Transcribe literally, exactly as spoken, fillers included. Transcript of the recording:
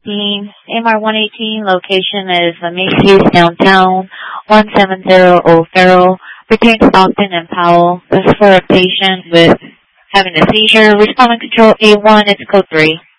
eighteen, M R one eighteen, location is the Macy's downtown, one seven zero zero Farrell, between Stockton and Powell. This is for a patient with having a seizure. Responding control A one, it's code three.